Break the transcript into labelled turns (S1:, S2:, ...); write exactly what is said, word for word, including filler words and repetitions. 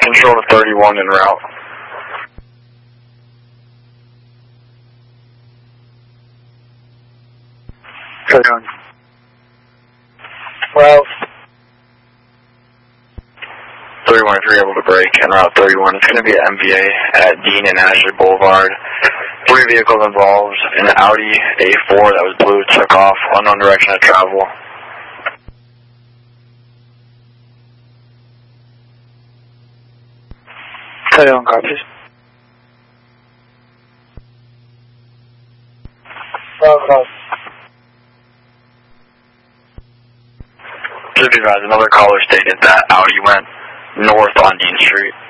S1: Control to thirty-one en route.
S2: thirty-one. Well,
S1: thirty-one, if you're able to break en route thirty-one, it's going to be at M V A at Dean and Ashley Boulevard. Three vehicles involved. An Audi A four that was blue took off, unknown direction of travel.
S2: thirty-one copies. Well, cross.
S1: Should be advised, another caller stated that Audi went north on Dean Street.